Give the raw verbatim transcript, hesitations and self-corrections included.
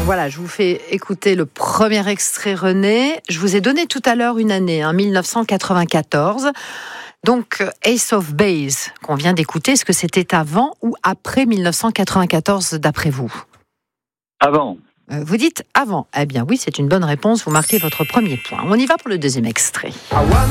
Voilà, je vous fais écouter le premier extrait, René. Je vous ai donné tout à l'heure une année, hein, dix-neuf cent quatre-vingt-quatorze. Donc, Ace of Base, qu'on vient d'écouter, est-ce que c'était avant ou après dix-neuf cent quatre-vingt-quatorze, d'après vous ? Avant. Euh, vous dites avant. Eh bien oui, c'est une bonne réponse. Vous marquez votre premier point. On y va pour le deuxième extrait.